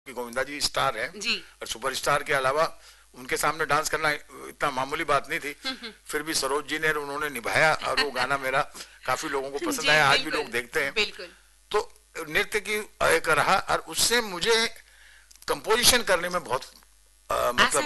कि गोविंदा जी स्टार है जी। और सुपरस्टार के अलावा उनके सामने डांस करना इतना मामूली बात नहीं थी। फिर भी सरोज जी ने उन्होंने निभाया और वो गाना मेरा काफी लोगों को पसंद जी आया, आज भी बिल्कुल, लोग देखते हैं। बिल्कुल। तो नृत्य की एक रहा और उससे मुझे कंपोजिशन करने में बहुत मतलब